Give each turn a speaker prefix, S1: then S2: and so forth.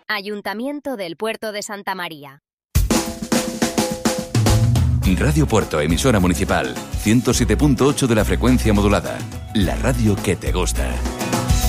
S1: Ayuntamiento del Puerto de Santa María.
S2: Radio Puerto, emisora municipal, 107.8 de la frecuencia modulada. La radio que te gusta.